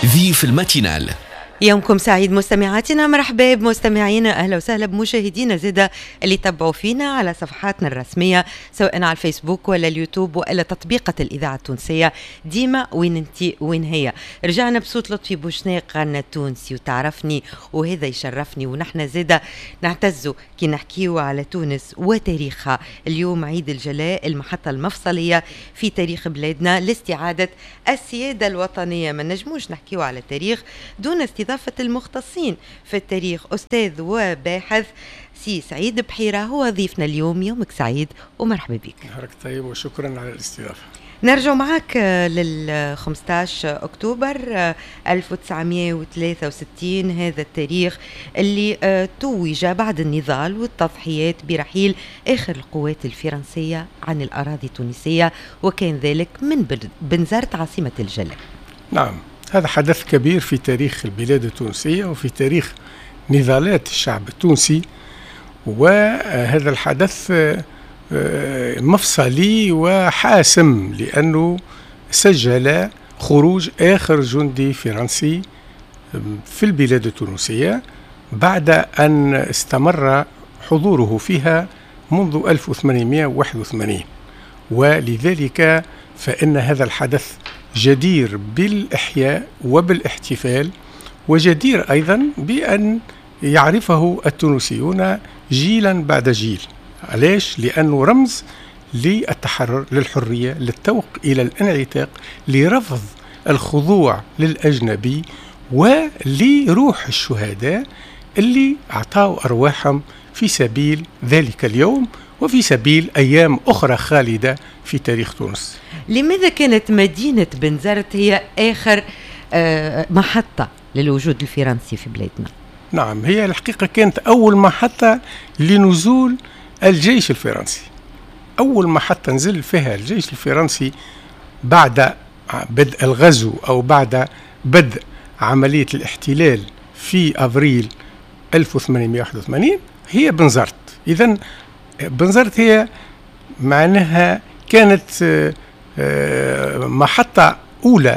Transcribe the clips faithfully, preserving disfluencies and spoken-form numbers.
ضيف الماتينال. يومكم سعيد مستمعاتنا، مرحبا بمستمعينا، أهلا وسهلا بمشاهدينا زادة اللي تابعوا فينا على صفحاتنا الرسمية سواء على الفيسبوك ولا اليوتيوب ولا تطبيقة الإذاعة التونسية ديما وين انتي وين هي. رجعنا بصوت لطفي بوشناق غنى التونسي وتعرفني وهذا يشرفني، ونحن زادة نعتزوا كي نحكيو على تونس وتاريخها. اليوم عيد الجلاء، المحطة المفصلية في تاريخ بلادنا لاستعادة السيادة الوطنية. ما نجموش نحكيو على التاريخ دون استضافة المختصين في التاريخ. أستاذ وباحث سي سعيد بحيرة هو ضيفنا اليوم. يومك سعيد ومرحبا بك. نهارك طيب وشكرا على الاستضافة. نرجع معك لل خمسة عشر أكتوبر ألف وتسعمائة وثلاثة وستين، هذا التاريخ اللي توج بعد النضال والتضحيات برحيل آخر القوات الفرنسية عن الأراضي التونسية، وكان ذلك من بنزرت عاصمة الجلاء. نعم، هذا حدث كبير في تاريخ البلاد التونسية وفي تاريخ نضالات الشعب التونسي، وهذا الحدث مفصلي وحاسم لأنه سجل خروج آخر جندي فرنسي في البلاد التونسية بعد أن استمر حضوره فيها منذ ألف وثمانمائة وواحد وثمانين، ولذلك فإن هذا الحدث جدير بالإحياء وبالاحتفال، وجدير أيضا بأن يعرفه التونسيون جيلا بعد جيل. علاش؟ لأنه رمز للتحرر، للحرية، للتوق إلى الانعتاق، لرفض الخضوع للأجنبي، ولروح الشهداء اللي أعطاوا أرواحهم في سبيل ذلك اليوم وفي سبيل أيام أخرى خالدة في تاريخ تونس. لماذا كانت مدينة بنزرت هي آخر محطة للوجود الفرنسي في بلادنا؟ نعم، هي الحقيقة كانت أول محطة لنزول الجيش الفرنسي، أول محطة نزل فيها الجيش الفرنسي بعد بدء الغزو أو بعد بدء عملية الاحتلال في أبريل ألف وثمانمائة وواحد وثمانين هي بنزرت. إذن بنزرت هي معناها كانت محطة أولى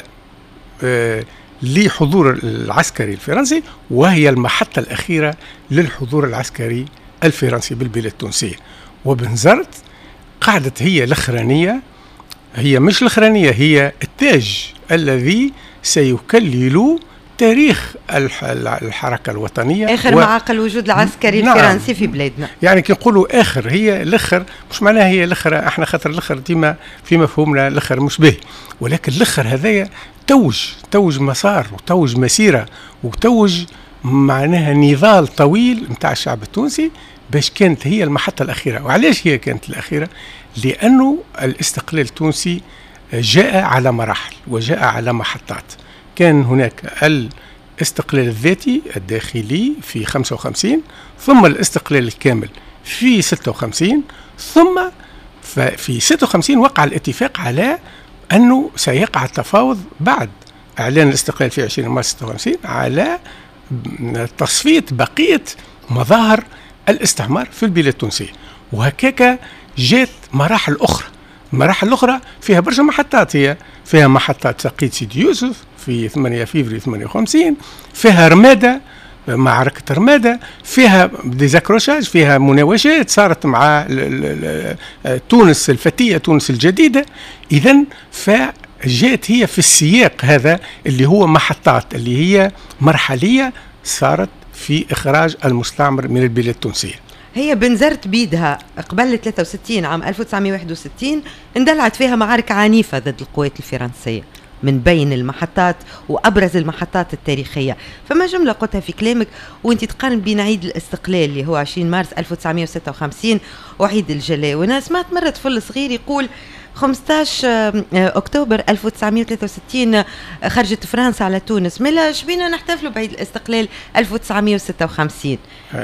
لحضور العسكري الفرنسي، وهي المحطة الأخيرة للحضور العسكري الفرنسي بالبلاد التونسية. وبنزرت قعدت هي الأخرانية، هي مش الأخرانية، هي التاج الذي سيكلل تاريخ الحركة الوطنية، آخر و... معاقل الوجود العسكري نعم. الفرنسي في بلادنا. يعني كي نقولوا آخر هي الأخر، مش معناها هي الأخر احنا خاطر الأخر ديما في مفهومنا الأخر مش به، ولكن الأخر هذايا توج توج مسار وتوج مسيرة وتوج معناها نضال طويل متاع الشعب التونسي باش كانت هي المحطة الأخيرة. وعلاش هي كانت الأخيرة؟ لأنه الاستقلال التونسي جاء على مراحل وجاء على محطات. كان هناك الاستقلال الذاتي الداخلي في خمسة وخمسين، ثم الاستقلال الكامل في ستة وخمسين، ثم في ستة وخمسين وقع الاتفاق على أنه سيقع التفاوض بعد إعلان الاستقلال في عشرين مارس ستة وخمسين على تصفية بقية مظاهر الاستعمار في البلاد التونسية. وهكاك جات مراحل أخرى، المراحل الأخرى فيها برشا محطات، هي فيها محطات سقيت سيدي يوسف في ثمانية فيفري ثمانية وخمسين، فيها رمادة معركة رمادة، فيها ديزاكروشاج، فيها مناوشات صارت مع تونس الفتية، تونس الجديدة. إذن فجاءت هي في السياق هذا اللي هو محطات اللي هي مرحلية صارت في إخراج المستعمر من البلاد التونسية. هي بنزرت بيدها قبل ثلاثة وستين عام ألف وتسعمائة وواحد وستين اندلعت فيها معارك عنيفة ضد القوات الفرنسية من بين المحطات وأبرز المحطات التاريخية. فما جملة قلتها في كلامك وانت تقارن بين عيد الاستقلال اللي هو عشرين مارس ألف وتسعمائة وستة وخمسين وعيد الجلاء. وانا سمعت مرة طفل صغير يقول خمسة عشر أكتوبر ألف وتسعمائة وثلاثة وستين خرجت فرنسا على تونس، ملا شبينا نحتفلوا بعيد الاستقلال ألف وتسعمائة وستة وخمسين.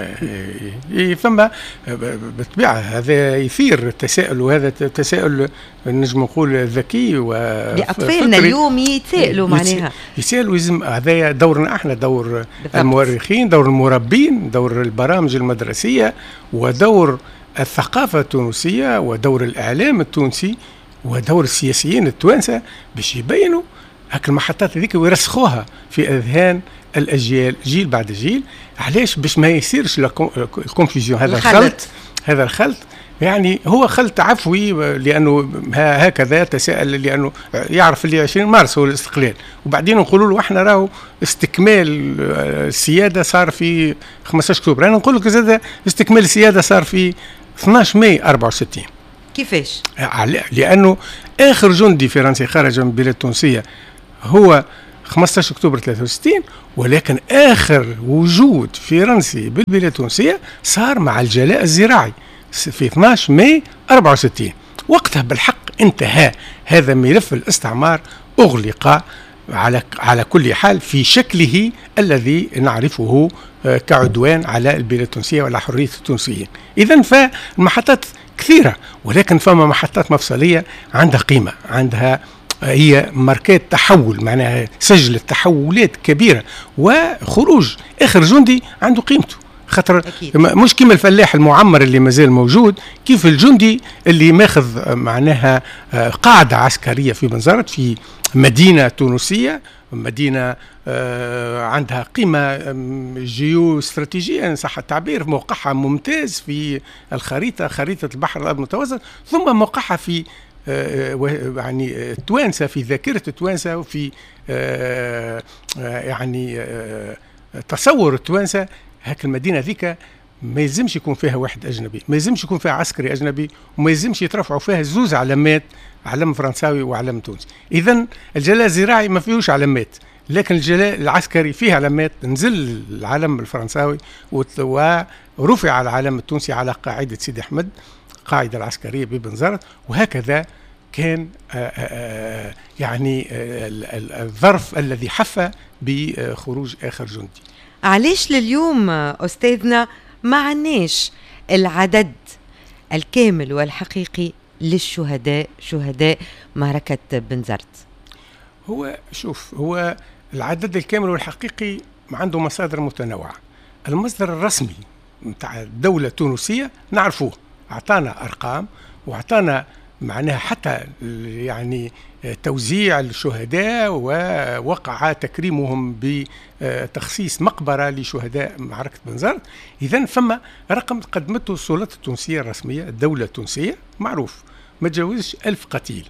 ثم بالطبيعة هذا يثير التساؤل، وهذا تساؤل نجم نقول ذكي لأطفالنا اليوم يتساءلوا معناها يتساءلوا. يلزم هذا دورنا احنا، دور بالضبط. المؤرخين، دور المربين، دور البرامج المدرسية، ودور الثقافة التونسية، ودور الإعلام التونسي، ودور السياسيين التوانسة باش يبينوا هاك المحطات هذيك ويرسخوها في اذهان الاجيال جيل بعد جيل. علاش؟ باش ما يصيرش الكونفيزيون، هذا الخلط هذا الخلط يعني هو خلط عفوي، لانه هكذا تساءل، لانه يعرف اللي عشرين مارس هو الاستقلال، وبعدين نقولوا له احنا راهو استكمال السياده صار في خمسة عشر اكتوبر. انا نقول لك زاد استكمال السياده صار في اثناش ماي أربعة وستين. كيفاش؟ لانه اخر جندي فرنسي خرج من البلاد التونسيه هو خمسة عشر اكتوبر ثلاثة وستين، ولكن اخر وجود فرنسي بالبلاد التونسيه صار مع الجلاء الزراعي في اثناش ماي أربعة وستين. وقتها بالحق انتهى هذا ملف الاستعمار، اغلق على على كل حال في شكله الذي نعرفه كعدوان على البلاد التونسيه وعلى حريه التونسيين. اذا فالمحطات كثيره، ولكن فما محطات مفصليه عندها قيمه، عندها هي ماركات تحول، معناها سجل تحولات كبيره، وخروج اخر جندي عنده قيمته. خاطر أكيد. مش كيما الفلاح المعمر اللي مازال موجود، كيف الجندي اللي ماخذ معناها قاعده عسكريه في بنزرت، في مدينه تونسيه، مدينه عندها قيمه جيو استراتيجيه ان صح التعبير، موقعها ممتاز في الخريطه، خريطه البحر الابيض المتوسط، ثم موقعها في يعني توانسه، في ذاكره توانسه، وفي يعني تصور توانسه. هاك المدينه ذيك ما يلزمش يكون فيها واحد اجنبي، ما يلزمش يكون فيها عسكري اجنبي، وما يلزمش يترفعوا فيها زوز علامات، علم فرنساوي وعلم تونسي. اذا الجلاء الزراعي ما فيهوش علامات، لكن الجلاء العسكري فيه علامات. نزل العلم الفرنساوي ورفع العلم التونسي على قاعده سيدي احمد، قاعده العسكريه ببنزرت، وهكذا كان آآ آآ يعني الظرف الذي حف بخروج اخر جندي. علاش لليوم أستاذنا ما عناش العدد الكامل والحقيقي للشهداء، شهداء معركة بنزرت؟ هو شوف، هو العدد الكامل والحقيقي عنده مصادر متنوعة. المصدر الرسمي متاع الدولة التونسية نعرفوه، أعطانا أرقام وأعطانا معناها حتى يعني توزيع الشهداء، ووقع تكريمهم بتخصيص مقبرة لشهداء معركة بنزرت. إذن فما رقم قدمته السلطات التونسية الرسمية، الدولة التونسية معروف، ما تجاوزش ألف قتيل.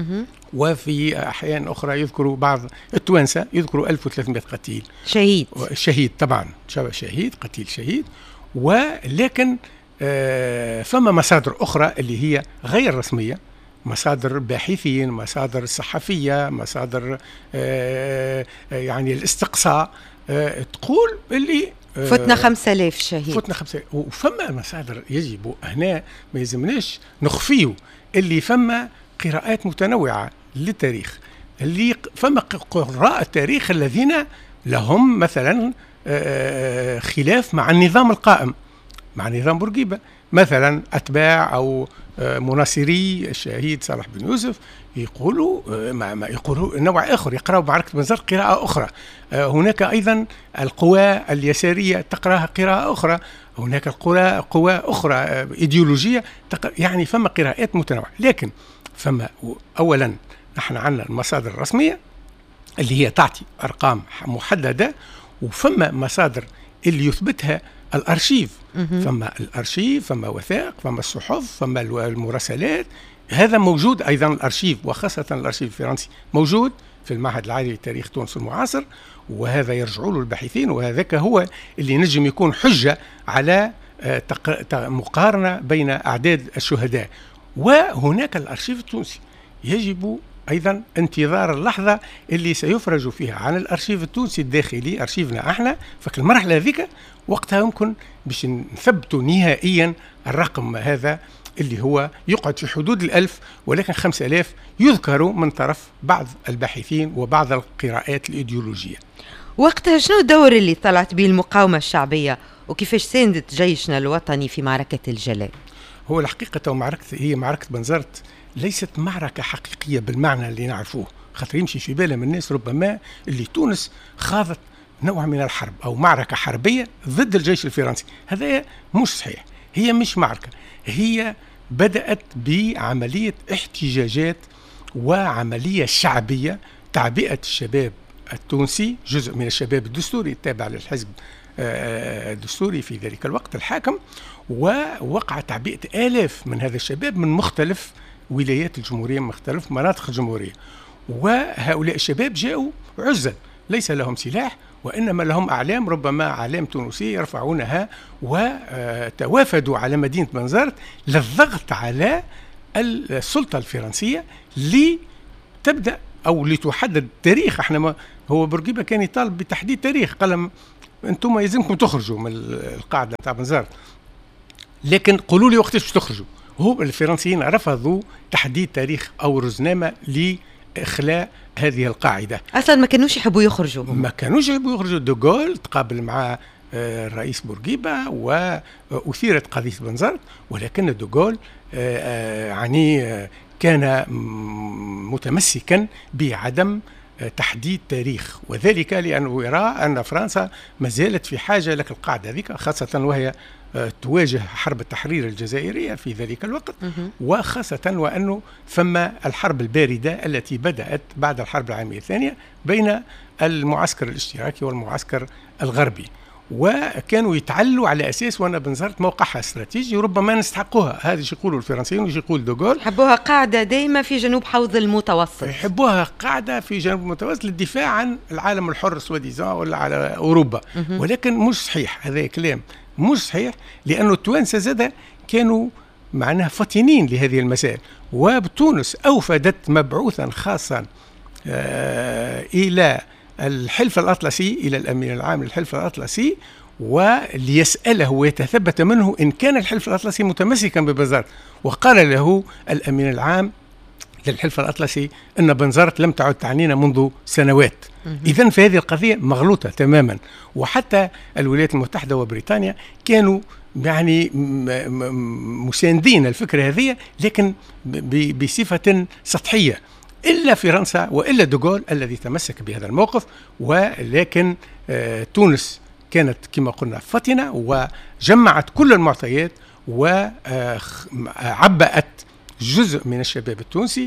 وفي أحيان أخرى يذكروا بعض التوانسة يذكروا ألف وثلاثمائة قتيل شهيد. شهيد طبعا، شهيد قتيل شهيد. ولكن آه فما مصادر أخرى اللي هي غير رسمية، مصادر باحثين، مصادر صحفية، مصادر آه يعني الاستقصاء، آه تقول اللي آه فتنا خمسة آلاف شهيد، فتنا خمسة. وفما مصادر يجب هنا ما يلزمناش نخفيه، اللي فما قراءات متنوعة للتاريخ، اللي فما قراء التاريخ الذين لهم مثلا آه خلاف مع النظام القائم، مع نظام بورقيبة، مثلا أتباع أو مناصري الشهيد صالح بن يوسف يقولوا ما, ما يقولوا نوع آخر، يقرأوا معركة بنزرت قراءة أخرى. هناك أيضا القوى اليسارية تقرأها قراءة أخرى، هناك القوى قوى أخرى إيديولوجية، يعني فما قراءات متنوعة. لكن فما أولا نحن عندنا المصادر الرسمية اللي هي تعطي أرقام محددة، وفما مصادر اللي يثبتها الأرشيف. فما الأرشيف، فما وثائق، فما الصحف، فما المراسلات، هذا موجود أيضا. الأرشيف وخاصة الأرشيف الفرنسي موجود في المعهد العالي لتاريخ تونس المعاصر، وهذا يرجع له الباحثين، وهذاك هو اللي نجم يكون حجة على مقارنة بين أعداد الشهداء. وهناك الأرشيف التونسي، يجب أيضا انتظار اللحظة اللي سيفرج فيها عن الأرشيف التونسي الداخلي، أرشيفنا احنا، فك المرحلة ذيك وقتها يمكن باش نثبتوا نهائيا الرقم هذا اللي هو يقعد في حدود الألف، ولكن خمسة آلاف يذكروا من طرف بعض الباحثين وبعض القراءات الإيديولوجية. وقتها شنو الدور اللي طلعت به المقاومة الشعبية، وكيفاش ساندت جيشنا الوطني في معركة الجلاء؟ هو الحقيقة معركة هي معركة بنزرت ليست معركة حقيقية بالمعنى اللي نعرفوه، خاطر يمشي في بالهم من الناس ربما اللي تونس خاضت نوع من الحرب أو معركة حربية ضد الجيش الفرنسي. هذا مش صحيح، هي مش معركة، هي بدأت بعملية احتجاجات وعملية شعبية تعبئة الشباب التونسي، جزء من الشباب الدستوري التابع للحزب الدستوري في ذلك الوقت الحاكم، ووقع تعبئة آلاف من هذا الشباب من مختلف ولايات الجمهورية، من مختلف مناطق الجمهورية. وهؤلاء الشباب جاءوا عزل، ليس لهم سلاح وإنما لهم أعلام، ربما أعلام تونسية يرفعونها، وتوافدوا على مدينة بنزرت للضغط على السلطة الفرنسية لتبدأ أو لتحدد تاريخ. احنا ما هو بورقيبة كان يطالب بتحديد تاريخ، قال أنتم يلزمكم تخرجوا من القاعدة تاع بنزرت، لكن قولوا لي وقتاش باش تخرجوا. هم الفرنسيين رفضوا تحديد تاريخ أو رزنامة لإخلاء هذه القاعدة. أصلا ما كانوش يحبوا يخرجوا، ما كانوش يحبوا يخرجوا. دوغول تقابل مع الرئيس بورقيبة وأثيرت قضية بنزرت، ولكن دوغول يعني كان متمسكا بعدم تحديد تاريخ، وذلك لأنه يرى أن فرنسا ما زالت في حاجة لك القاعدة هذيك، خاصة وهي تواجه حرب التحرير الجزائرية في ذلك الوقت، وخاصة وأنه ثم الحرب الباردة التي بدأت بعد الحرب العالمية الثانية بين المعسكر الاشتراكي والمعسكر الغربي، وكانوا يتعلوا على أساس وأن بنزرت موقعها استراتيجي وربما نستحقوها. هذا شي يقولوا الفرنسيين وش يقول دوغول، يحبوها قاعدة دائما في جنوب حوض المتوسط، يحبوها قاعدة في جنوب المتوسط للدفاع عن العالم الحر سواديزان ولا على أوروبا. ولكن مش صحيح، هذا كلام مش صحيح، لأنه التوانسة زادة كانوا معناها فطنين لهذه المسائل. وبتونس أوفدت مبعوثا خاصا آه إلى الحلف الأطلسي، إلى الأمين العام للحلف الأطلسي، وليسأله ويتثبت منه إن كان الحلف الأطلسي متمسكا ببنزرت. وقال له الأمين العام للحلف الأطلسي أن بنزرت لم تعد تعنينا منذ سنوات. إذن في هذه القضية مغلوطة تماما. وحتى الولايات المتحدة وبريطانيا كانوا يعني مساندين الفكرة هذه، لكن بصفة سطحية، إلا فرنسا وإلا دوغول الذي تمسك بهذا الموقف. ولكن آه تونس كانت كما قلنا فطنة وجمعت كل المعطيات وعبأت جزء من الشباب التونسي،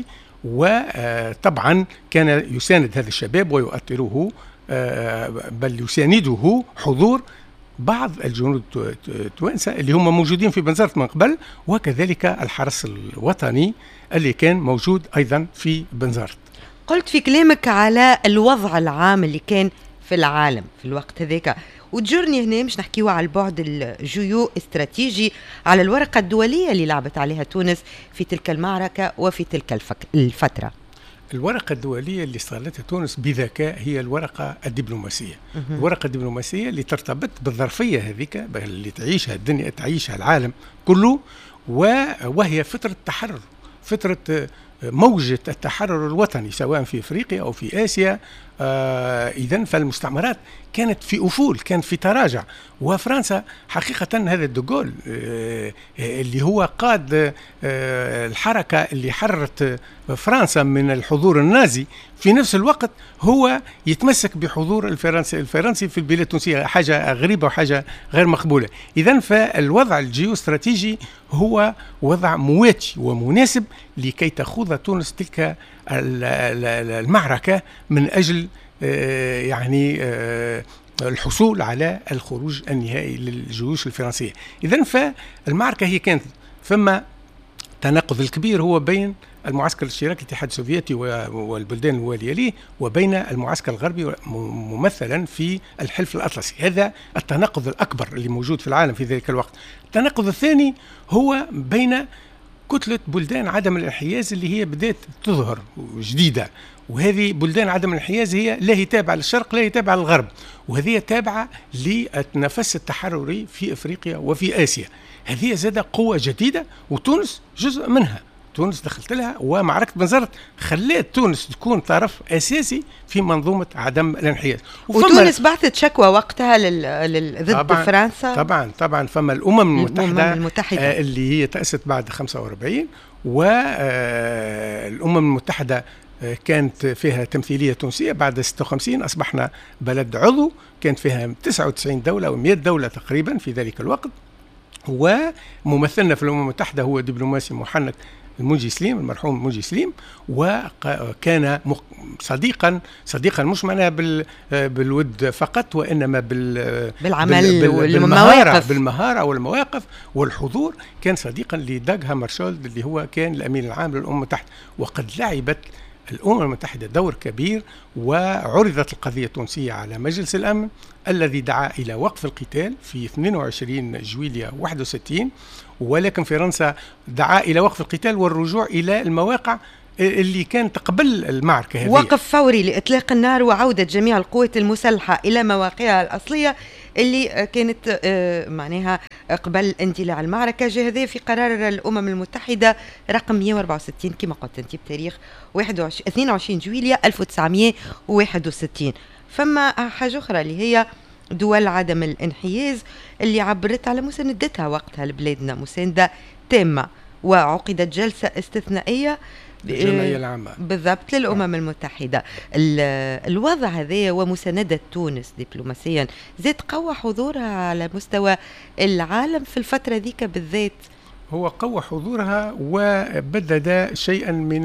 وطبعا كان يساند هذا الشباب ويؤثره، آه بل يسانده حضور بعض الجنود التوانسة اللي هم موجودين في بنزرت من قبل، وكذلك الحرس الوطني اللي كان موجود أيضا في بنزرت. قلت في كلامك على الوضع العام اللي كان في العالم في الوقت هذاك، وتجرني هنا مش نحكيوا على البعد الجيو استراتيجي، على الورقة الدولية اللي لعبت عليها تونس في تلك المعركة وفي تلك الفك... الفترة. الورقة الدولية اللي استغلتها تونس بذكاء هي الورقة الدبلوماسية. الورقة الدبلوماسية اللي ترتبط بالظرفية هذيك اللي تعيشها الدنيا، تعيشها العالم كله، وهي فترة تحرر، فترة موجة التحرر الوطني سواء في أفريقيا أو في آسيا. آه إذن فالمستعمرات كانت في أفول، كانت في تراجع. وفرنسا حقيقة هذا دوغول آه اللي هو قاد آه الحركة اللي حررت فرنسا من الحضور النازي، في نفس الوقت هو يتمسك بحضور الفرنسي الفرنسي في البلاد التونسية، حاجة غريبة وحاجة غير مقبولة. إذن فالوضع الجيوستراتيجي هو وضع مواتي ومناسب لكي تخوض تونس تلك المعركة من أجل يعني الحصول على الخروج النهائي للجيوش الفرنسية. إذن فالمعركة هي كانت ثم تناقض الكبير هو بين المعسكر الاشتراكي الاتحاد السوفيتي والبلدان الموالية له وبين المعسكر الغربي ممثلا في الحلف الأطلسي. هذا التناقض الأكبر اللي موجود في العالم في ذلك الوقت. التناقض الثاني هو بين كتلة بلدان عدم الانحياز اللي هي بدأت تظهر جديدة، وهذه بلدان عدم الانحياز هي لا هي تابعة للشرق لا هي تابعة للغرب، وهذه تابعة للنفس التحرري في أفريقيا وفي آسيا. هذه زادة قوة جديدة وتونس جزء منها. تونس دخلت لها، ومعركة بنزرت خلت تونس تكون طرف أساسي في منظومة عدم الانحياز. وتونس بعثت شكوى وقتها لل... ضد طبعاً فرنسا. طبعا طبعا فما الأمم المتحدة, المتحدة. آه اللي هي تأسست بعد خمسة وأربعين، والأمم المتحدة كانت فيها تمثيلية تونسية. بعد ستة وخمسين أصبحنا بلد عضو، كانت فيها تسعة وتسعين دولة أو مئة دولة تقريبا في ذلك الوقت. وممثلنا في الأمم المتحدة هو دبلوماسي محنك المنجي سليم، المرحوم المنجي سليم، وكان صديقا صديقا مش معناها بالود فقط، وإنما بال بالعمل والمهارة بالمهارة والمواقف والحضور. كان صديقا لداغ هامرشولد اللي هو كان الأمين العام للأمم المتحدة، وقد لعبت الأمم المتحدة دور كبير، وعرضت القضية التونسية على مجلس الأمن الذي دعا إلى وقف القتال في اثنين وعشرين جويلية واحد وستين، ولكن فرنسا دعا إلى وقف القتال والرجوع إلى المواقع اللي كانت قبل المعركة هذه. وقف فوري لإطلاق النار وعودة جميع القوات المسلحة إلى مواقعها الأصلية اللي كانت معناها قبل اندلاع المعركة. جاء هذا في قرار الأمم المتحدة رقم مئة وأربعة وستين كما قلت أنت بتاريخ اثنين وعشرين جويلية ألف وتسعمئة وواحد وستين. فما حاجة أخرى اللي هي دول عدم الانحياز اللي عبرت على مساندتها وقتها لبلادنا مساندة تامة، وعقدت جلسة استثنائية الجمعية العامة بالضبط للأمم المتحدة. الوضع هذا ومساندة تونس دبلوماسيا زاد قوى حضورها على مستوى العالم في الفترة ذيك بالذات. هو قوى حضورها وبدد شيئا من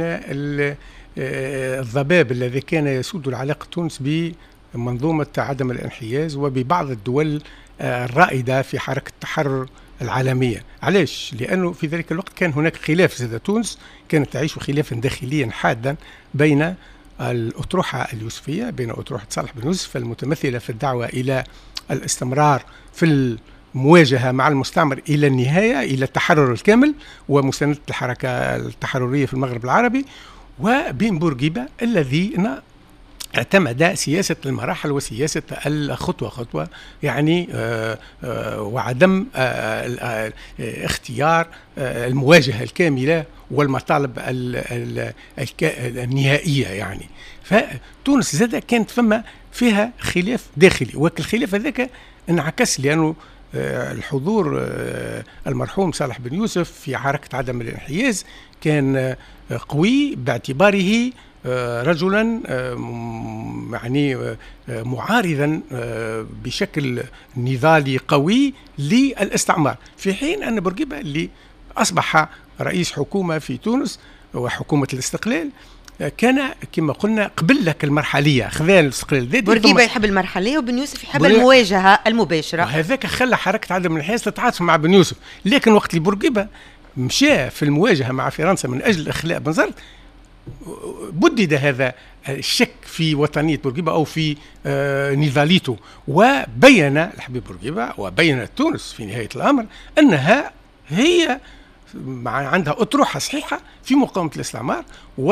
الضباب الذي كان يسود العلاقة تونس بمنظومة عدم الانحياز وببعض الدول الرائدة في حركة التحرر العالمية. علاش؟ لأنه في ذلك الوقت كان هناك خلاف، زاد تونس كانت تعيش خلافا داخليا حادا بين الأطروحة اليوسفية، بين أطروحة صالح بن يوسف المتمثلة في الدعوة إلى الاستمرار في المواجهة مع المستعمر إلى النهاية، إلى التحرر الكامل ومساندة الحركة التحررية في المغرب العربي، وبين بورقيبة الذين اعتمد سياسة المراحل وسياسة الخطوة خطوة، يعني آآ آآ وعدم آآ اختيار المواجهة الكاملة والمطالب النهائية. يعني فتونس زادة كانت فما فيها خلاف داخلي، والخلاف هذاك انعكس لأنه الحضور المرحوم صالح بن يوسف في حركة عدم الانحياز كان قوي باعتباره رجلا يعني معارضا بشكل نضالي قوي للاستعمار، في حين أن بورقيبة اللي أصبح رئيس حكومة في تونس وحكومة الاستقلال كان كما قلنا قبل لك المرحلية، خذا الاستقلال ذاتي. بورقيبة يحب المرحلية وبن يوسف يحب المواجهة المباشرة، وهذاك خلى حركة عدم الانحياز تتعاطف مع بن يوسف. لكن وقت اللي بورقيبة مشى في المواجهة مع فرنسا من أجل إخلاء بنزرت، بدد هذا الشك في وطنية بورقيبة أو في آه نضاليته، وبين الحبيب بورقيبة وبين تونس في نهاية الأمر أنها هي عندها أطروحة صحيحة في مقاومة الاستعمار،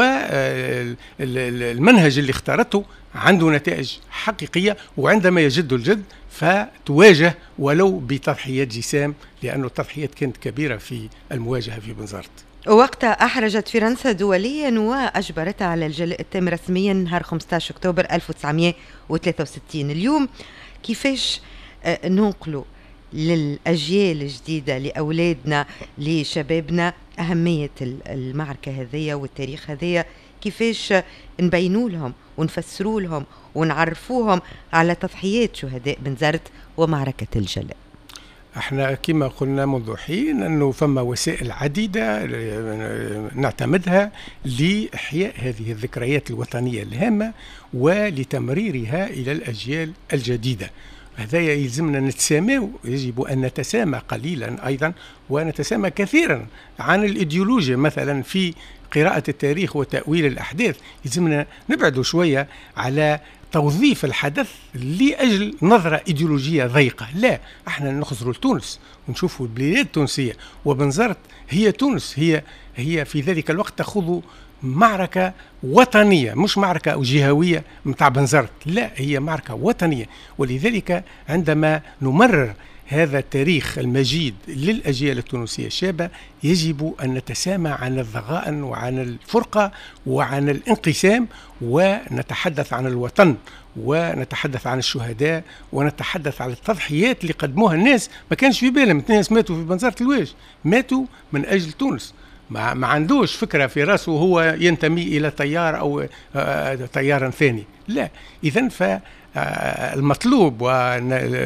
والمنهج اللي اختارته عنده نتائج حقيقية، وعندما يجد الجد فتواجه ولو بتضحيات جسام، لأن التضحيات كانت كبيرة في المواجهة في بنزرت. وقتها أحرجت فرنسا دوليا وأجبرتها على الجلاء التام رسميا نهار خمسة عشر أكتوبر ألف وتسعمئة وثلاثة وستين. اليوم كيفاش ننقلوا للأجيال الجديدة لأولادنا لشبابنا أهمية المعركة هذية والتاريخ هذية، كيفاش نبينوا لهم ونفسروا لهم ونعرفوهم على تضحيات شهداء بنزرت ومعركة الجلاء؟ احنا كما قلنا منذ حين انه فما وسائل عديده نعتمدها لاحياء هذه الذكريات الوطنيه الهامه ولتمريرها الى الاجيال الجديده. هذا يلزمنا نتسامى، يجب ان نتسامى قليلا ايضا ونتسامى كثيرا عن الايديولوجيا مثلا في قراءه التاريخ وتاويل الاحداث. يلزمنا نبعد شويه على توظيف الحدث لأجل نظرة إيديولوجية ضيقة. لا، احنا نخزروا لتونس ونشوفوا البلاد التونسية، وبنزرت هي تونس، هي هي في ذلك الوقت تخوض معركة وطنية، مش معركة جهوية متاع بنزرت، لا هي معركة وطنية. ولذلك عندما نمرر هذا التاريخ المجيد للأجيال التونسية الشابة يجب أن نتسامى عن الضغائن وعن الفرقة وعن الانقسام، ونتحدث عن الوطن ونتحدث عن الشهداء ونتحدث عن التضحيات اللي قدموها الناس. ما كانش في بالهم ناس ماتوا في بنزرت الواج، ماتوا من أجل تونس، ما, ما عندوش فكرة في رأسه هو ينتمي إلى تيار أو تيار ثاني، لا. إذن فالمطلوب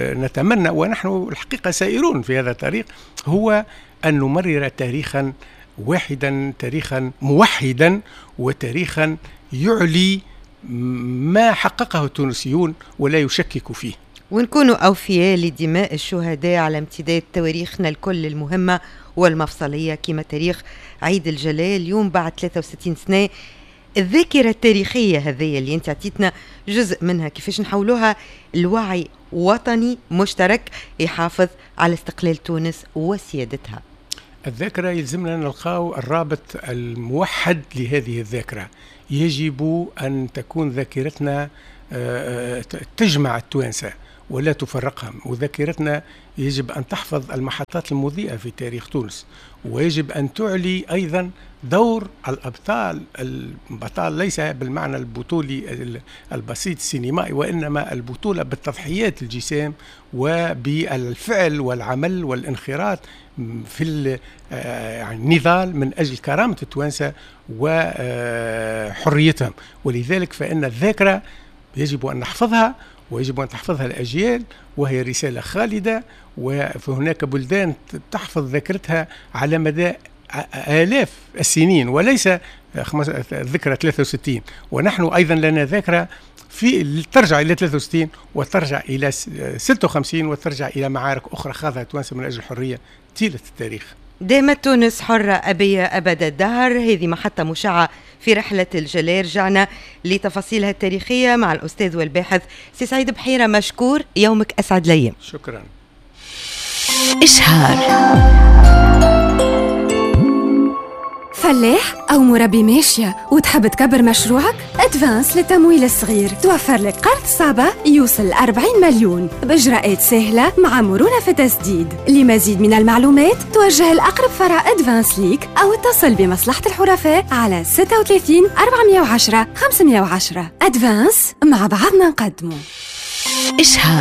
ونتمنى ونحن الحقيقة سائرون في هذا الطريق هو أن نمرر تاريخا واحدا، تاريخا موحدا، وتاريخا يعلي ما حققه التونسيون ولا يشكك فيه. ونكونوا أوفياء لدماء الشهداء على امتداد تواريخنا الكل المهمة والمفصلية، كما تاريخ عيد الجلاء اليوم بعد ثلاثة وستين سنة. الذاكرة التاريخية هذه اللي انت عطيتنا جزء منها، كيفاش نحولوها الوعي وطني مشترك يحافظ على استقلال تونس وسيادتها. الذاكرة يلزمنا نلقاو الرابط الموحد لهذه الذاكرة. يجب أن تكون ذاكرتنا تجمع التوانسة ولا تفرقهم، وذاكرتنا يجب أن تحفظ المحطات المضيئة في تاريخ تونس، ويجب أن تعلي أيضا دور الأبطال. البطال ليس بالمعنى البطولي البسيط السينمائي، وإنما البطولة بالتضحيات الجسام وبالفعل والعمل والانخراط في النضال من أجل كرامة التوانسة وحريتهم. ولذلك فإن الذاكرة يجب أن نحفظها، ويجب أن تحفظها الأجيال، وهي رسالة خالدة. وهناك بلدان تحفظ ذاكرتها على مدى آلاف السنين وليس ذكرى ثلاثة وستين، ونحن أيضا لنا ذاكرة في ترجع إلى ثلاثة وستين وترجع إلى ستة وخمسين وترجع إلى معارك أخرى خاضها تونس من أجل الحرية طيلة التاريخ. دامت تونس حرة أبية أبد الدهر، هذه محطة مشعة في رحلة الجلاء. رجعنا لتفاصيلها التاريخية مع الأستاذ والباحث سي سعيد بحيرة. مشكور، يومك أسعد الأيام. شكرا. إشهار. فلاح أو مربي ماشية وتحب تكبر مشروعك؟ أدفانس للتمويل الصغير توفر لك قرض صعبة يوصل أربعين مليون بإجراءات سهلة مع مرونة في التسديد. لمزيد من المعلومات توجه الأقرب فرع أدفانس ليك أو اتصل بمصلحة الحرفاء على ستة وثلاثين أربعمائة وعشرة خمسمائة وعشرة. أدفانس، مع بعضنا نقدمه. إشهار.